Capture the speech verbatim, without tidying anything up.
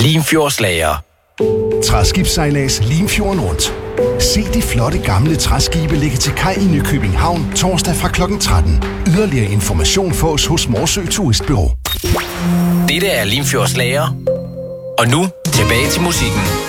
Limfjordslager. Træskibssejlads Limfjorden rundt. Se de flotte gamle træskibe ligge til kaj i Nykøbing Havn torsdag fra klokken tretten. Yderligere information fås hos Morsø Turistbureau. Dette er Limfjordslager. Og nu tilbage til musikken.